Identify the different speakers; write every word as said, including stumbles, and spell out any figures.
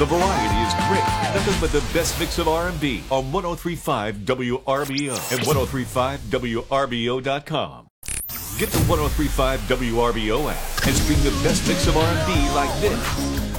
Speaker 1: The variety is great. Nothing but the best mix of R and B on one oh three point five W R B O and ten thirty-five W R B O dot com. Get the ten thirty-five W R B O app and stream the best mix of R and B like this.